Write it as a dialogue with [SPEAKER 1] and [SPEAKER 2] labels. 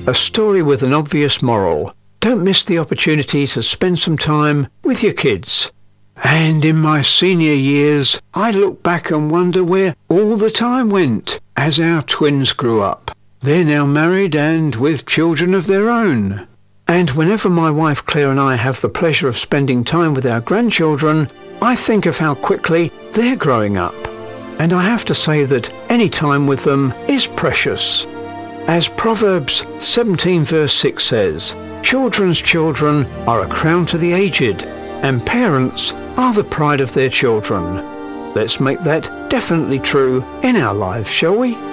[SPEAKER 1] A story with an obvious moral. Don't miss the opportunity to spend some time with your kids. And in my senior years, I look back and wonder where all the time went as our twins grew up. They're now married and with children of their own. And whenever my wife Claire and I have the pleasure of spending time with our grandchildren, I think of how quickly they're growing up. And I have to say that any time with them is precious. As Proverbs 17 verse 6 says, "Children's children are a crown to the aged, and parents are the pride of their children." Let's make that definitely true in our lives, shall we?